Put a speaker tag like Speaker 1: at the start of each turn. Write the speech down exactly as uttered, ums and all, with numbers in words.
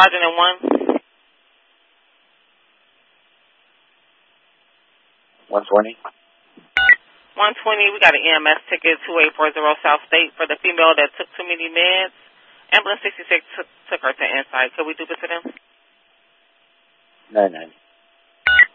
Speaker 1: Sergeant and one.
Speaker 2: one twenty.
Speaker 1: one twenty, we got an E M S ticket, two eight four zero South State for the female that took too many meds. Ambulance sixty-six took, took her to Insight. Could we do this for them?
Speaker 2: nine nine.